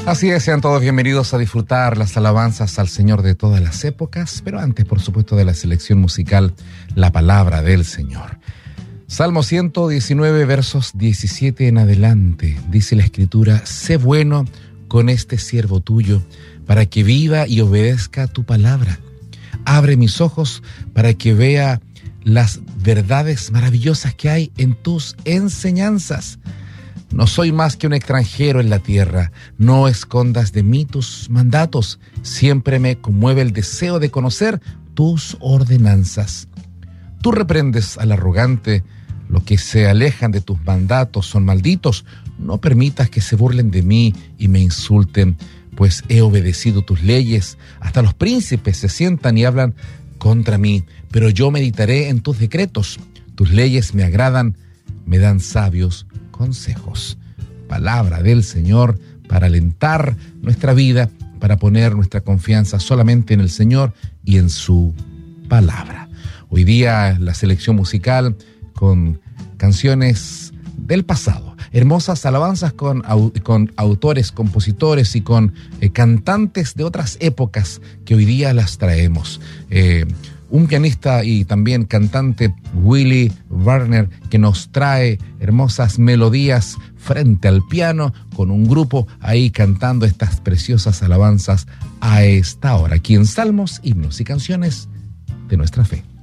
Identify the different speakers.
Speaker 1: Así es, sean todos bienvenidos a disfrutar las alabanzas al Señor de todas las épocas, pero antes, por supuesto, de la selección musical, la palabra del Señor. Salmo 119, versos 17 en adelante, dice la Escritura: sé bueno con este siervo tuyo, para que viva y obedezca tu palabra. Abre mis ojos para que vea las verdades maravillosas que hay en tus enseñanzas. No soy más que un extranjero en la tierra, no escondas de mí tus mandatos. Siempre me conmueve el deseo de conocer tus ordenanzas. Tú reprendes al arrogante, los que se alejan de tus mandatos son malditos. No permitas que se burlen de mí y me insulten, pues he obedecido tus leyes. Hasta los príncipes se sientan y hablan contra mí, pero yo meditaré en tus decretos. Tus leyes me agradan, me dan sabios consejos. Palabra del Señor para alentar nuestra vida, para poner nuestra confianza solamente en el Señor y en su palabra. Hoy día la selección musical con canciones del pasado, hermosas alabanzas con autores, compositores y con cantantes de otras épocas que hoy día las traemos. Un pianista y también cantante, Willy Warner, que nos trae hermosas melodías frente al piano, con un grupo ahí cantando estas preciosas alabanzas a esta hora, aquí en Salmos, Himnos y Canciones de nuestra fe.